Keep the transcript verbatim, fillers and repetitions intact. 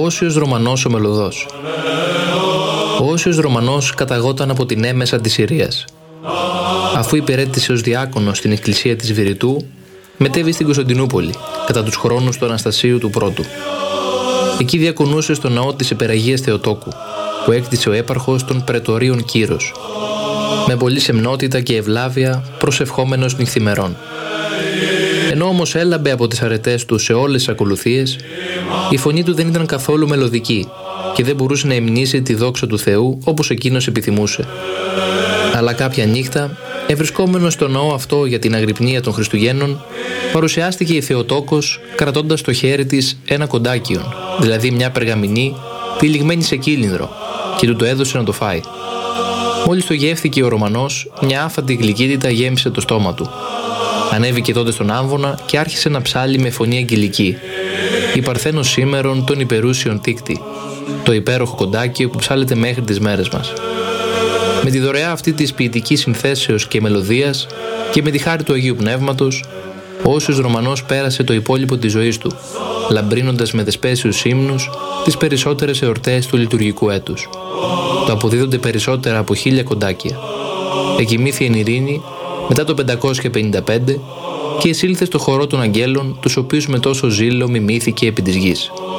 Όσιος Ρωμανός ο Μελωδός. Ο Όσιος Ρωμανός καταγόταν από την έμεσα της Συρίας. Αφού υπηρέτησε ως διάκονος στην εκκλησία της Βηρητού, μετέβη στην Κωνσταντινούπολη κατά τους χρόνους του Αναστασίου του Πρώτου. Εκεί διακονούσε στο ναό της Υπεραγίας Θεοτόκου, που έκτισε ο έπαρχος των Πρετορίων Κύρος, με πολλή σεμνότητα και ευλάβεια προσευχόμενος νυχθημερών. Ενώ όμως έλαμπε από τις αρετές του σε όλες τις ακολουθίες, η φωνή του δεν ήταν καθόλου μελωδική και δεν μπορούσε να υμνήσει τη δόξα του Θεού όπως εκείνος επιθυμούσε. Αλλά κάποια νύχτα, ευρισκόμενος στο ναό αυτό για την αγρυπνία των Χριστουγέννων, παρουσιάστηκε η Θεοτόκος κρατώντας στο χέρι της ένα κοντάκιον, δηλαδή μια περγαμηνή τυλιγμένη σε κύλινδρο, και του το έδωσε να το φάει. Μόλις το γεύθηκε ο Ρωμανός, μια άφαντη γλυκύτητα γέμισε το στόμα του. Ανέβηκε τότε στον άμβονα και άρχισε να ψάλει με φωνή αγγελική. «Η Παρθένος σήμερον των υπερούσιων τίκτη», το υπέροχο κοντάκιο που ψάλεται μέχρι τις μέρες μας. Με τη δωρεά αυτή της ποιητικής συνθέσεως και μελωδίας και με τη χάρη του Αγίου Πνεύματος, ο Όσιος Ρωμανός πέρασε το υπόλοιπο της ζωής του, λαμπρύνοντας με δεσπέσιους ύμνους τις περισσότερες εορτές του λειτουργικού έτους. Το αποδίδονται περισσότερα από χίλια κοντάκια. Εκοιμήθη εν ειρήνη μετά το πεντακόσια πενήντα πέντε και εισήλθε στο χορό των αγγέλων, τους οποίους με τόσο ζήλο μιμήθηκε επί της γης.